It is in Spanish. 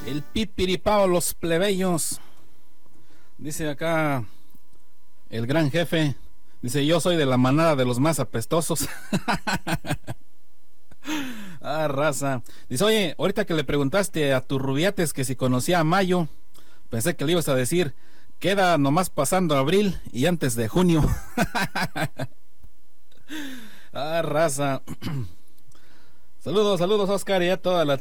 El pipiripao, los plebeyos. Dice acá el gran jefe. Dice, yo soy de la manada de los más apestosos. Ah, raza. Dice, oye, ahorita que le preguntaste a tus rubiates que si conocía a Mayo, pensé que le ibas a decir, queda nomás pasando abril y antes de junio. Ah, raza. Saludos, Oscar, y a toda la